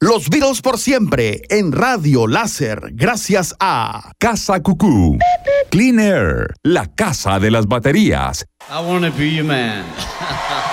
Los Beatles por siempre en Radio Láser, gracias a Casa Cucú, Clean Air, la casa de las baterías. I wanna be your man.